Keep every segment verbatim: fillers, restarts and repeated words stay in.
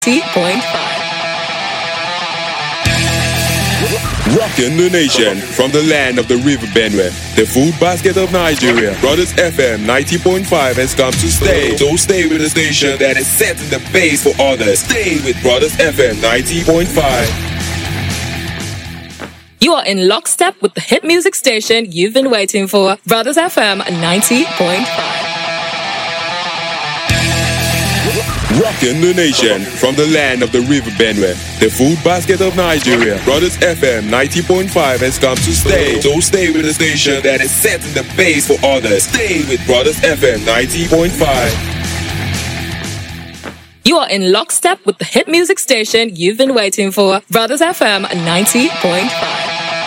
ninety point five. Rocking the nation from the land of the River Benue, the food basket of Nigeria. Brothers F M ninety point five has come to stay. So stay with the station that is setting the pace for others. Stay with Brothers F M ninety point five. You are in lockstep with the hit music station you've been waiting for. Brothers F M ninety point five. Rocking the nation from the land of the River Benue, the food basket of Nigeria. Brothers F M ninety point five has come to stay. So stay with the station that is setting the pace for others. Stay with Brothers F M ninety point five. You are in lockstep with the hit music station you've been waiting for. Brothers F M ninety point five.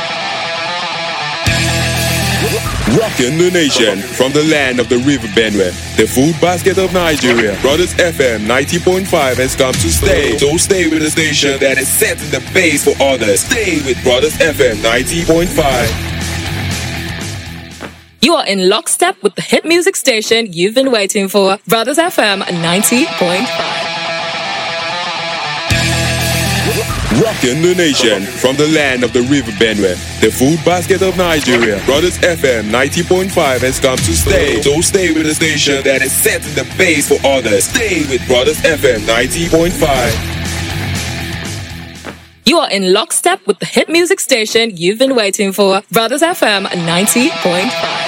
Rocking the nation from the land of the River Benue, the food basket of Nigeria. Brothers F M ninety point five has come to stay. So stay with the station that is setting the pace for others. Stay with Brothers F M ninety point five. You are in lockstep with the hit music station you've been waiting for. Brothers F M ninety point five. Rocking the nation from the land of the River Benue, the food basket of Nigeria. Brothers F M ninety point five has come to stay. So stay with the station that is setting the pace for others. Stay with Brothers F M ninety point five. You are in lockstep with the hit music station you've been waiting for. Brothers F M ninety point five.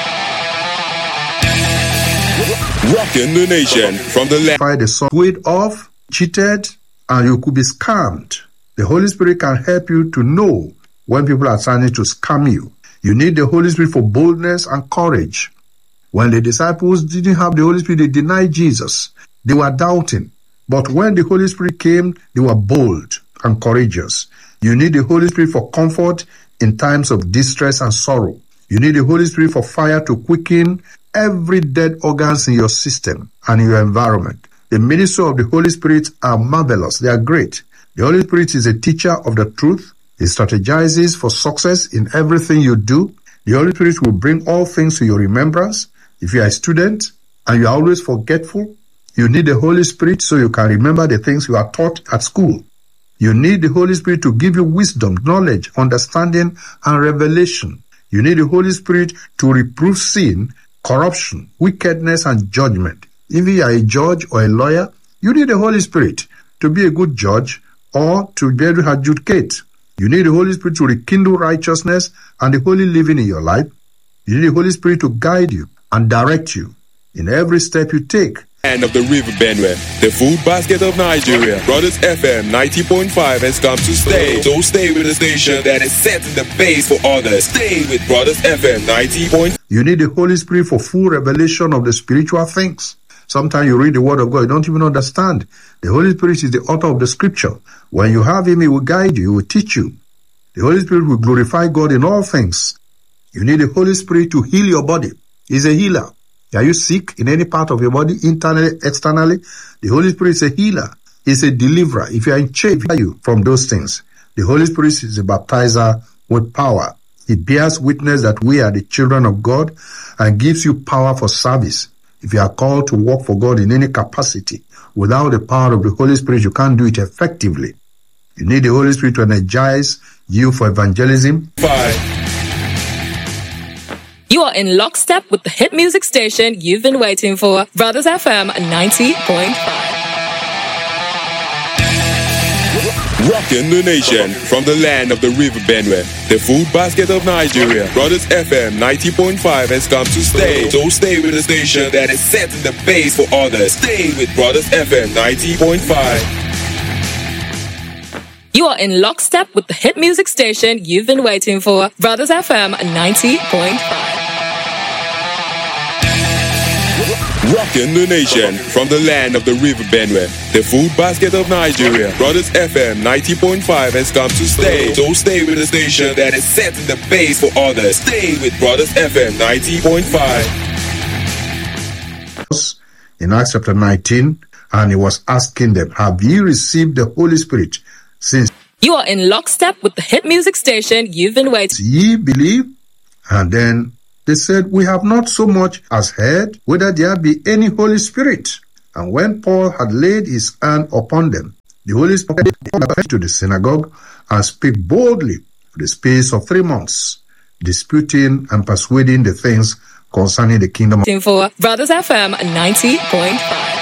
Rocking the nation from the land. Find the swayed off, cheated, and you could be scammed. The Holy Spirit can help you to know when people are trying to scam you. You need the Holy Spirit for boldness and courage. When the disciples didn't have the Holy Spirit, they denied Jesus. They were doubting. But when the Holy Spirit came, they were bold and courageous. You need the Holy Spirit for comfort in times of distress and sorrow. You need the Holy Spirit for fire to quicken every dead organs in your system and in your environment. The ministry of the Holy Spirit are marvelous. They are great. The Holy Spirit is a teacher of the truth. He strategizes for success in everything you do. The Holy Spirit will bring all things to your remembrance. If you are a student and you are always forgetful, you need the Holy Spirit so you can remember the things you are taught at school. You need the Holy Spirit to give you wisdom, knowledge, understanding, and revelation. You need the Holy Spirit to reprove sin, corruption, wickedness, and judgment. If you are a judge or a lawyer, you need the Holy Spirit to be a good judge or to be able to adjudicate. You need the Holy Spirit to rekindle righteousness and the holy living in your life. You need the Holy Spirit to guide you and direct you in every step you take. Land of the River Benue, the food basket of Nigeria. Brothers F M ninety point five has come to stay. So stay with the station that is setting the pace for others. Stay with Brothers F M ninety point five. You need the Holy Spirit for full revelation of the spiritual things. Sometimes you read the word of God, you don't even understand. The Holy Spirit is the author of the scripture. When you have him, he will guide you, he will teach you. The Holy Spirit will glorify God in all things. You need the Holy Spirit to heal your body. He's a healer. Are you sick in any part of your body, internally, externally? The Holy Spirit is a healer. He's a deliverer. If you are in chains, you from those things. The Holy Spirit is a baptizer with power. He bears witness that we are the children of God and gives you power for service. If you are called to work for God in any capacity, without the power of the Holy Spirit, you can't do it effectively. You need the Holy Spirit to energize you for evangelism. Five. You are in lockstep with the hit music station you've been waiting for. Brothers F M ninety point five. Rocking the nation from the land of the River Benue, the food basket of Nigeria. Brothers F M ninety point five has come to stay. So stay with the station that is setting the pace for others. Stay with Brothers F M ninety point five. You are in lockstep with the hit music station you've been waiting for. Brothers F M ninety point five. Rocking the nation from the land of the River Benue, the food basket of Nigeria. Brothers F M ninety point five has come to stay. So stay with the station that is setting the pace for others. Stay with Brothers F M ninety point five. In Acts chapter nineteen, and he was asking them, have you received the Holy Spirit since you are in lockstep with the hit music station you've been waiting? Ye believe? And then they said, we have not so much as heard whether there be any Holy Spirit. And when Paul had laid his hand upon them, the Holy Spirit came to the synagogue and spake boldly for the space of three months, disputing and persuading the things concerning the kingdom. For Brothers F M ninety point five.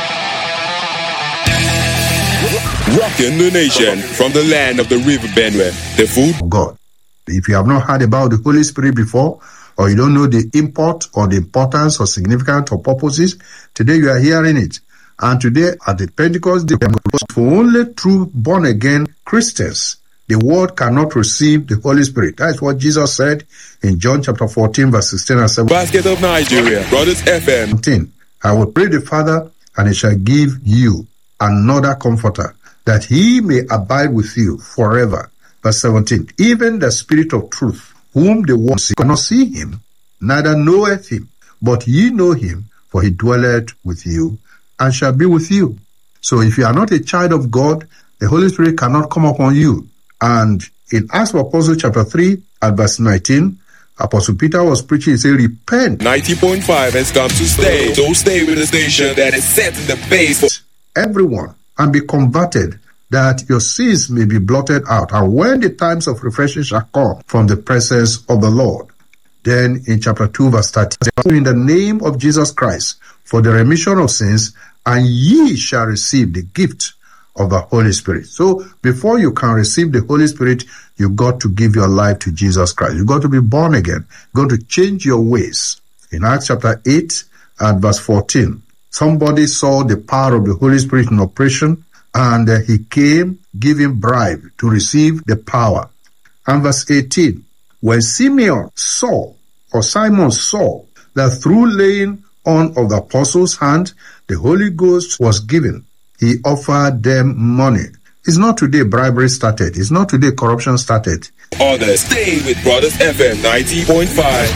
Rocking the nation from the land of the River Benue, the food of God. If you have not heard about the Holy Spirit before, or you don't know the import or the importance or significance or purposes, today you are hearing it. And today at the Pentecost Day, for only true born-again Christians, the world cannot receive the Holy Spirit. That is what Jesus said in John chapter fourteen, verse sixteen and seventeen. Basket of Nigeria, Brothers F M. I will pray the Father, and he shall give you another comforter, that he may abide with you forever. Verse seventeen. Even the Spirit of truth, whom the world cannot see him, neither knoweth him, but ye know him, for he dwelleth with you, and shall be with you. So if you are not a child of God, the Holy Spirit cannot come upon you. And in Acts of Apostles chapter three at verse nineteen, Apostle Peter was preaching, he said, repent. ninety point five has come to stay. So stay with the station that is set in the base for everyone and be converted, that your sins may be blotted out. And when the times of refreshing shall come from the presence of the Lord. Then in chapter two, verse thirty, in the name of Jesus Christ, for the remission of sins, and ye shall receive the gift of the Holy Spirit. So before you can receive the Holy Spirit, you got to give your life to Jesus Christ. You got to be born again. You got to change your ways. In Acts chapter eight and verse fourteen, somebody saw the power of the Holy Spirit in operation, and uh, he came giving bribe to receive the power. And verse eighteen, when Simeon saw, or Simon saw, that through laying on of the apostles' hand, the Holy Ghost was given, he offered them money. It's not today bribery started. It's not today corruption started. others. Stay with Brothers F M ninety point five.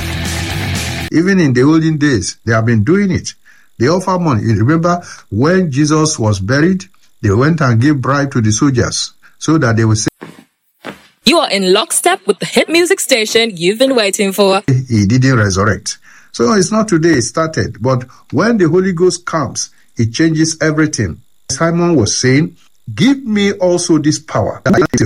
Even in the olden days, they have been doing it. They offer money. You remember when Jesus was buried, they went and gave bribe to the soldiers so that they would say, you are in lockstep with the hit music station you've been waiting for. He didn't resurrect. So it's not today it started, but when the Holy Ghost comes, it changes everything. Simon was saying, give me also this power,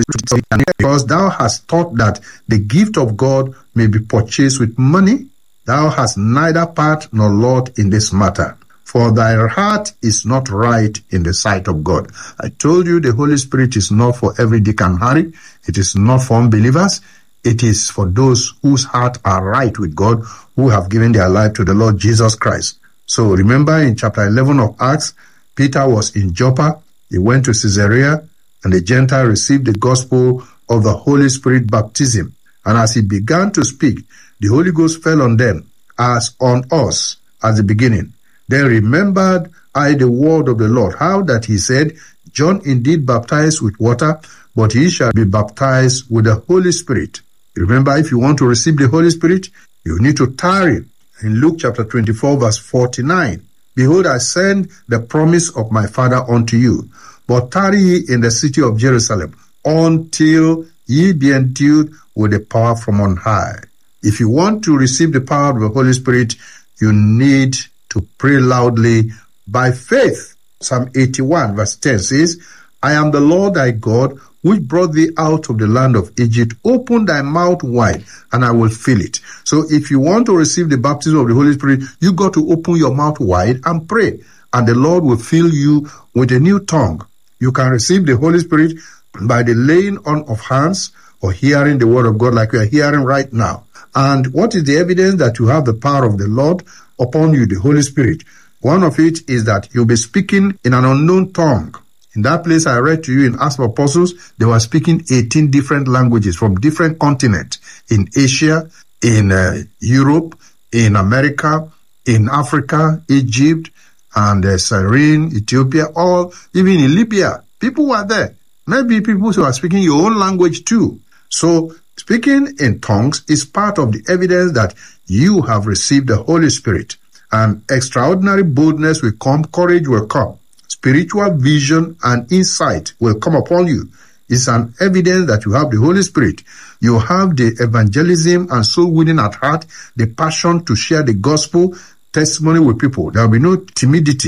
because thou hast taught that the gift of God may be purchased with money. Thou hast neither part nor lot in this matter, for thy heart is not right in the sight of God. I told you the Holy Spirit is not for every Dick and Harry. It is not for unbelievers. It is for those whose heart are right with God, who have given their life to the Lord Jesus Christ. So remember in chapter eleven of Acts, Peter was in Joppa. He went to Caesarea, and the Gentile received the gospel of the Holy Spirit baptism. And as he began to speak, the Holy Ghost fell on them as on us at the beginning. Then remembered I the word of the Lord, how that he said, John indeed baptized with water, but he shall be baptized with the Holy Spirit. Remember, if you want to receive the Holy Spirit, you need to tarry. In Luke chapter twenty-four, verse forty-nine, behold, I send the promise of my Father unto you, but tarry ye in the city of Jerusalem, until ye be endued with the power from on high. If you want to receive the power of the Holy Spirit, you need to pray loudly by faith. Psalm eighty-one, verse ten says, I am the Lord thy God, which brought thee out of the land of Egypt. Open thy mouth wide, and I will fill it. So if you want to receive the baptism of the Holy Spirit, you got to open your mouth wide and pray, and the Lord will fill you with a new tongue. You can receive the Holy Spirit by the laying on of hands or hearing the word of God like we are hearing right now. And what is the evidence that you have the power of the Lord upon you, the Holy Spirit? One of it is that you'll be speaking in an unknown tongue. In that place I read to you in Acts of Apostles, they were speaking eighteen different languages from different continents, in Asia, in uh, Europe, in America, in Africa, Egypt, and uh, Cyrene, Ethiopia, all, even in Libya. People were there. Maybe people who are speaking your own language too. So speaking in tongues is part of the evidence that you have received the Holy Spirit. And extraordinary boldness will come, courage will come. Spiritual vision and insight will come upon you. It's an evidence that you have the Holy Spirit. You have the evangelism and soul winning at heart, the passion to share the gospel testimony with people. There will be no timidity.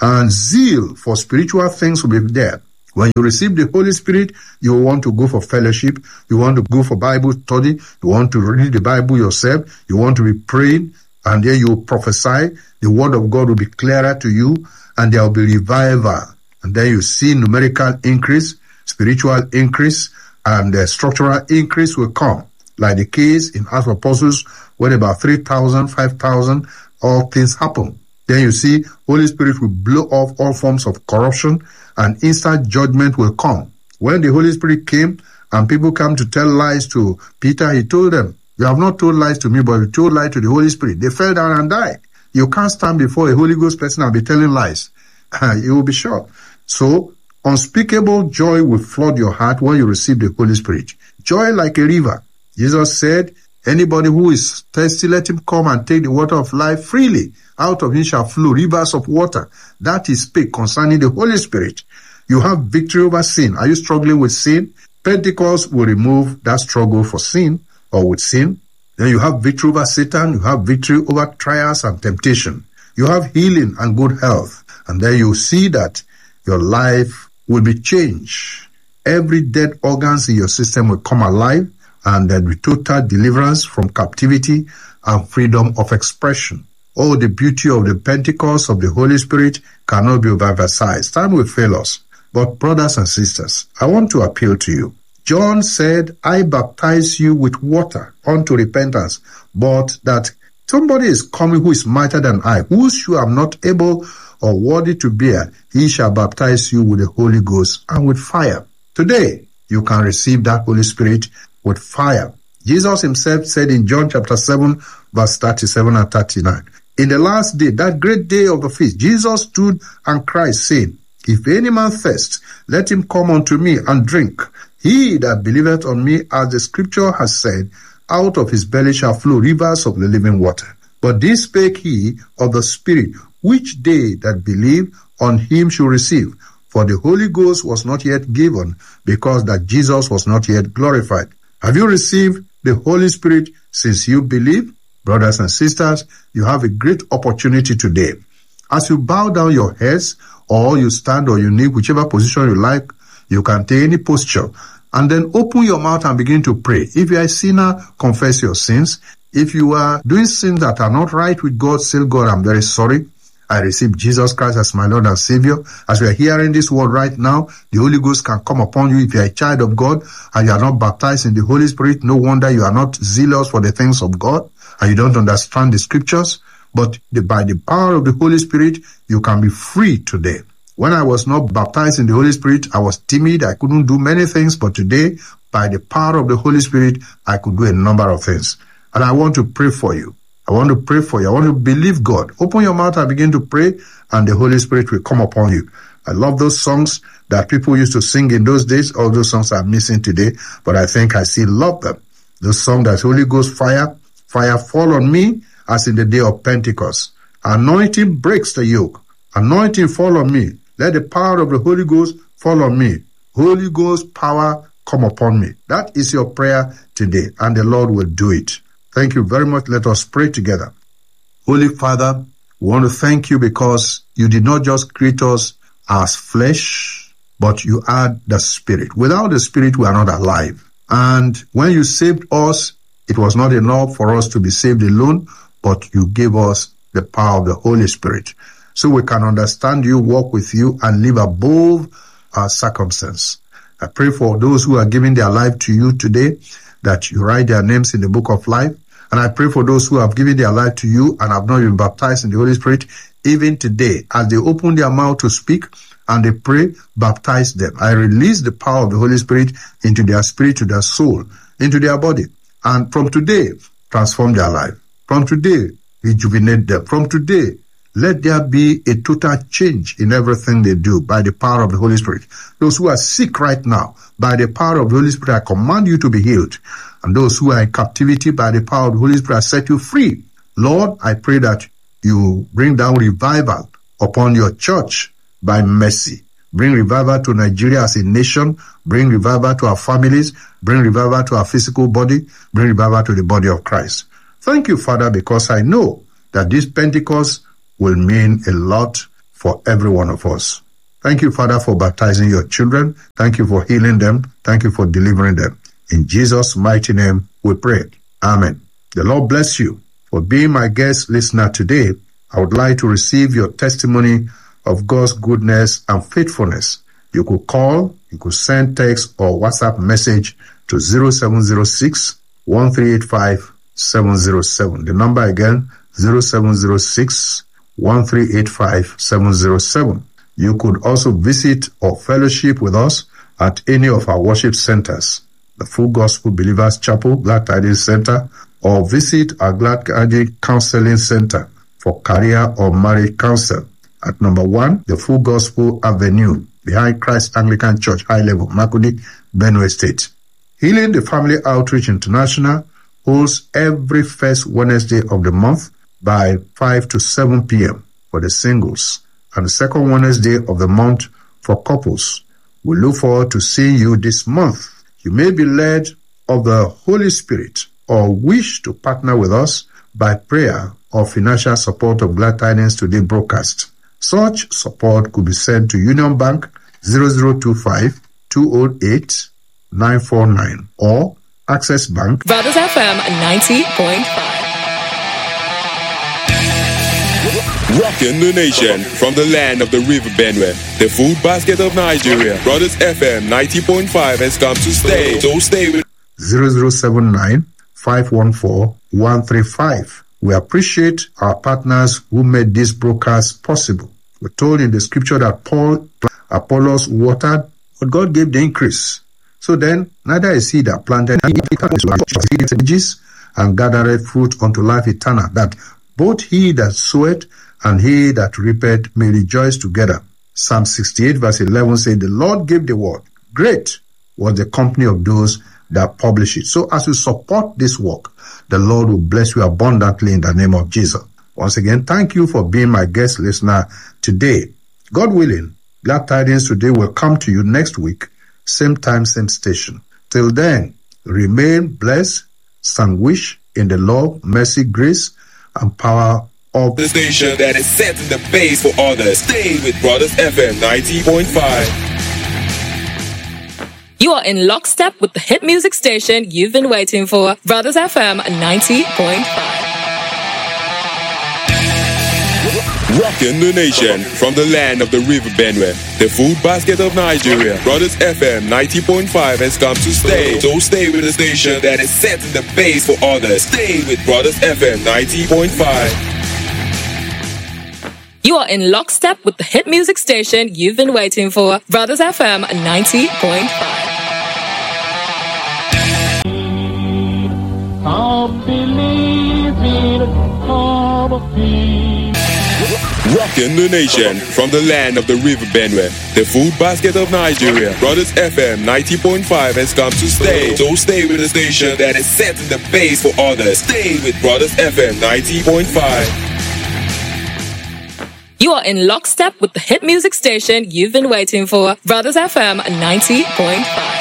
and zeal for spiritual things will be there. When you receive the Holy Spirit, you want to go for fellowship, you want to go for Bible study, you want to read the Bible yourself, you want to be praying, and then you prophesy, the word of God will be clearer to you, and there will be revival. And then you see numerical increase, spiritual increase, and the structural increase will come. Like the case in Acts of Apostles, when about three thousand, five thousand, all things happen. Then you see Holy Spirit will blow off all forms of corruption, and instant judgment will come. When the Holy Spirit came and people come to tell lies to Peter, he told them, you have not told lies to me, but you told lies to the Holy Spirit. They fell down and died. You can't stand before a Holy Ghost person and be telling lies. You will be shocked. So unspeakable joy will flood your heart when you receive the Holy Spirit. Joy like a river. Jesus said, anybody who is thirsty, let him come and take the water of life freely. Out of him shall flow rivers of water. That is speak concerning the Holy Spirit. You have victory over sin. Are you struggling with sin? Pentecost will remove that struggle for sin or with sin. Then you have victory over Satan. You have victory over trials and temptation. You have healing and good health. And then you see that your life will be changed. Every dead organs in your system will come alive, and there will be total deliverance from captivity and freedom of expression. Oh, the beauty of the Pentecost of the Holy Spirit cannot be overemphasized. Time will fail us. But brothers and sisters, I want to appeal to you. John said, I baptize you with water unto repentance, but that somebody is coming who is mightier than I, whose you am not able or worthy to bear. He shall baptize you with the Holy Ghost and with fire. Today, you can receive that Holy Spirit with fire. Jesus himself said in John chapter seven, verse thirty-seven and thirty-nine, in the last day, that great day of the feast, Jesus stood and cried, saying, if any man thirst, let him come unto me and drink. He that believeth on me, as the scripture has said, out of his belly shall flow rivers of the living water. But this spake he of the Spirit, which they that believe on him should receive. For the Holy Ghost was not yet given, because that Jesus was not yet glorified. Have you received the Holy Spirit since you believe? Brothers and sisters, you have a great opportunity today. As you bow down your heads, or you stand or you kneel, whichever position you like, you can take any posture, and then open your mouth and begin to pray. If you are a sinner, confess your sins. If you are doing sins that are not right with God, say, God, I'm very sorry. I receive Jesus Christ as my Lord and Savior. As we are hearing this word right now, the Holy Ghost can come upon you. If you are a child of God and you are not baptized in the Holy Spirit, no wonder you are not zealous for the things of God and you don't understand the scriptures. But the, by the power of the Holy Spirit, you can be free today. When I was not baptized in the Holy Spirit, I was timid. I couldn't do many things. But today, by the power of the Holy Spirit, I could do a number of things. And I want to pray for you. I want to pray for you. I want to believe God. Open your mouth and begin to pray, and the Holy Spirit will come upon you. I love those songs that people used to sing in those days. All those songs are missing today, but I think I still love them. Those songs that Holy Ghost fire, fire fall on me as in the day of Pentecost. Anointing breaks the yoke. Anointing fall on me. Let the power of the Holy Ghost fall on me. Holy Ghost power come upon me. That is your prayer today, and the Lord will do it. Thank you very much. Let us pray together. Holy Father, we want to thank you because you did not just create us as flesh, but you add the Spirit. Without the Spirit, we are not alive. And when you saved us, it was not enough for us to be saved alone, but you gave us the power of the Holy Spirit. So we can understand you, walk with you, and live above our circumstance. I pray for those who are giving their life to you today, that you write their names in the book of life. And I pray for those who have given their life to you and have not been baptized in the Holy Spirit, even today, as they open their mouth to speak and they pray, baptize them. I release the power of the Holy Spirit into their spirit, to their soul, into their body. And from today, transform their life. From today, rejuvenate them. From today, let there be a total change in everything they do by the power of the Holy Spirit. Those who are sick right now, by the power of the Holy Spirit, I command you to be healed. And those who are in captivity, by the power of the Holy Spirit, I set you free. Lord, I pray that you bring down revival upon your church by mercy. Bring revival to Nigeria as a nation. Bring revival to our families. Bring revival to our physical body. Bring revival to the body of Christ. Thank you, Father, because I know that this Pentecost will mean a lot for every one of us. Thank you, Father, for baptizing your children. Thank you for healing them. Thank you for delivering them. In Jesus' mighty name, we pray. Amen. The Lord bless you. For being my guest listener today, I would like to receive your testimony of God's goodness and faithfulness. You could call, you could send text or WhatsApp message to zero seven zero six, one three eight five, seven zero seven. The number again, zero seven zero six, one three eight five, seven zero seven. You could also visit or fellowship with us at any of our worship centers, the Full Gospel Believers Chapel, Glad Tidings Center, or visit our Glad Tidings Counseling Center for career or marriage counsel at number one, the Full Gospel Avenue, behind Christ Anglican Church, High Level, Makudi, Benue State. Healing the Family Outreach International holds every first Wednesday of the month by five to seven p.m. for the singles, and the second Wednesday of the month for couples. We look forward to seeing you this month. You may be led of the Holy Spirit or wish to partner with us by prayer or financial support of Glad Tidings Today broadcast. Such support could be sent to Union Bank zero zero two five, two zero eight, nine four nine or Access Bank Brothers F M ninety point five. Rocking the nation from the land of the River Benue, the food basket of Nigeria. Brothers F M ninety point five has come to stay. So stay with zero zero seven nine, five one four, one three five. We appreciate our partners who made this broadcast possible. We're told in the scripture that Paul, Apollos watered, but God gave the increase. So then, neither is he that planted and gathered fruit unto life eternal, that both he that soweth and he that reapeth may rejoice together. Psalm sixty-eight verse eleven says, the Lord gave the word. Great was the company of those that publish it. So as you support this work, the Lord will bless you abundantly in the name of Jesus. Once again, thank you for being my guest listener today. God willing, Glad Tidings Today will come to you next week, same time, same station. Till then, remain blessed, sandwiched in the love, mercy, grace, and power of the station that is setting the pace for others. Stay with Brothers F M ninety point five. You are in lockstep with the hit music station you've been waiting for. Brothers F M ninety point five. Rocking the nation from the land of the River Benue, the food basket of Nigeria. Brothers F M ninety point five has come to stay. So stay with the station that is setting the pace for others. Stay with Brothers F M ninety point five. You are in lockstep with the hit music station you've been waiting for. Brothers F M ninety point five. I'll believe in our peace. Rocking the nation from the land of the River Benue, the food basket of Nigeria. Brothers F M ninety point five has come to stay. So stay with the station that is setting the pace for others. Stay with Brothers F M ninety point five. You are in lockstep with the hit music station you've been waiting for. Brothers F M ninety point five.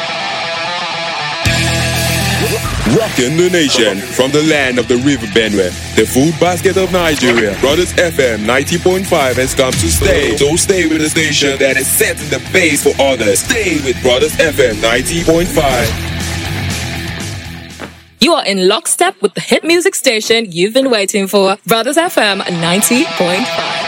Rocking the nation from the land of the River Benue, the food basket of Nigeria. Brothers F M ninety point five has come to stay. So stay with the station that is setting the pace for others. Stay with Brothers F M ninety point five. You are in lockstep with the hit music station you've been waiting for. Brothers F M ninety point five.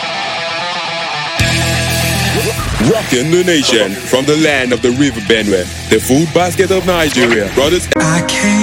Rocking the nation from the land of the River Benue, the food basket of Nigeria. Brothers I can't